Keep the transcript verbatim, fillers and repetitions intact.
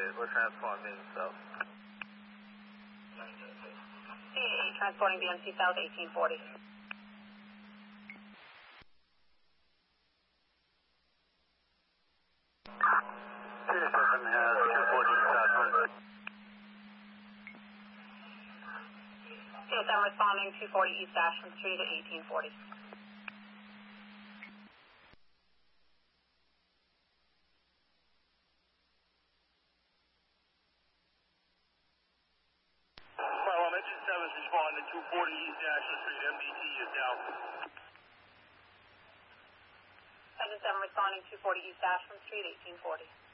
eight. What transport means so? C A A transporting B M C South eighteen forty. Sirius seven has two forty southwest. Yes, I'm responding two forty East Ashland Street at eighteen forty. Bravo, Engine seven is responding two forty East Ashland Street. M D T is down. Engine seven responding two forty East Ashland Street, eighteen forty.